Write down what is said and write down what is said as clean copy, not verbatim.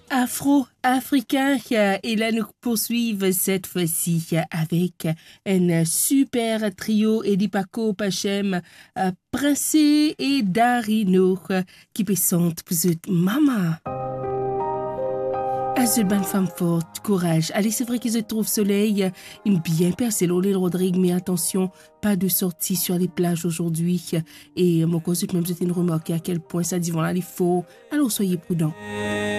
afro-africain. Et là, nous poursuivons cette fois-ci avec un super trio Edipako, Pachem, Princé et Darino qui présentent pour cette maman. Une bonne femme forte, courage. Allez, c'est vrai qu'ils se trouvent soleil, une bien percée, l'Olé Rodrigue, mais attention, pas de sortie sur les plages aujourd'hui. Et mon cousin, même, c'était une remarque à quel point ça dit, voilà, il faut. Alors, soyez prudents.